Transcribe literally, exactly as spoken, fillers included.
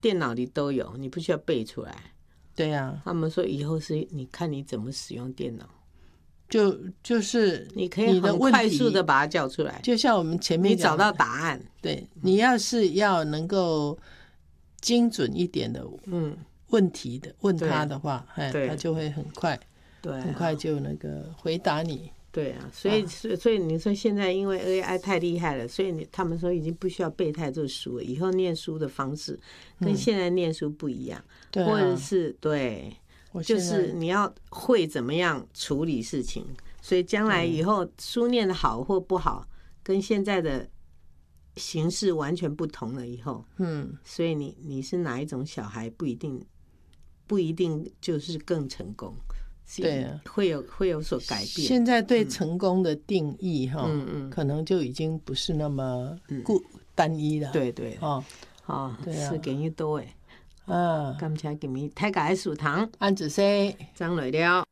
电脑里都有，你不需要背出来。 对啊， 他们说以后是你看你怎么使用电脑， 就就是你可以很快速的把它叫出来， 就像我们前面你找到答案。 对，你要是要能够精准一点的嗯问题的问他的话，哎， 对他就会很快， 对啊， 很快就那个回答你。 对啊，所以、啊、所以你说现在因为 A I 太厉害了，所以你他们说已经不需要背太多书了，以后念书的方式跟现在念书不一样， 嗯、 或者是对，就是你要会怎么样处理事情，所以将来以后书念的好或不好，跟现在的形式完全不同了以后， 嗯， 所以你你是哪一种小孩不一定不一定就是更成功。 对啊， 会有会有所改变。 现在对成功的定义哈、 嗯嗯， 可能就已经不是那么固单一了。 对对， 哦， 哦， 对啊， 是给你多诶。 啊， 感谢今日大家的收听， 安子生张磊了。